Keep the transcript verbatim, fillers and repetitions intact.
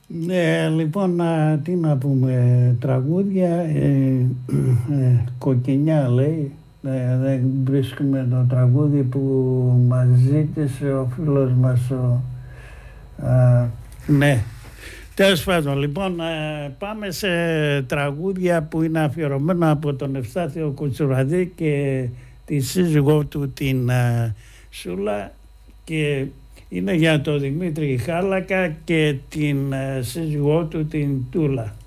Ναι, λοιπόν, α, τι να πούμε, τραγούδια, ε, ε, κοκκινιά λέει, ε, δεν βρίσκουμε το τραγούδι που μας ζήτησε ο φίλος μας ο, α, ναι. Τέλος πάντων, λοιπόν, ε, πάμε σε τραγούδια που είναι αφιερωμένα από τον Ευστάθιο Κουτσουραδί και τη σύζυγό του την ε, Σούλα, και είναι για τον Δημήτρη Χάλακα και την ε, σύζυγό του την Τούλα.